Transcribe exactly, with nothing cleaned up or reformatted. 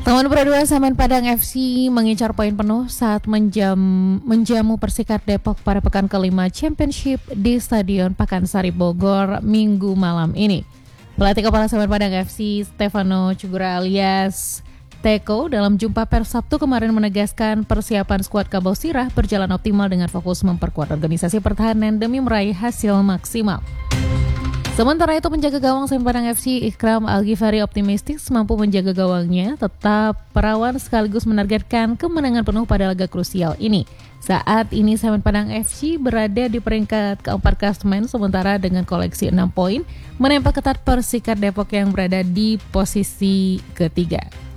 Lawan berdua Semen Padang F C mengincar poin penuh saat menjam, menjamu Persikad Depok pada pekan kelima Championship di Stadion Pakansari Bogor Minggu malam ini. Pelatih kepala Semen Padang F C Stefano Cugura alias Teko dalam jumpa pers Sabtu kemarin menegaskan persiapan skuad Kabau Sirah berjalan optimal dengan fokus memperkuat organisasi pertahanan demi meraih hasil maksimal. Sementara itu penjaga gawang Semen Padang F C Ikram Al-Ghifari optimistis mampu menjaga gawangnya tetap perawan sekaligus menargetkan kemenangan penuh pada laga krusial ini. Saat ini Semen Padang F C berada di peringkat keempat klasemen sementara dengan koleksi enam poin menempel ketat Persikad Depok yang berada di posisi ketiga.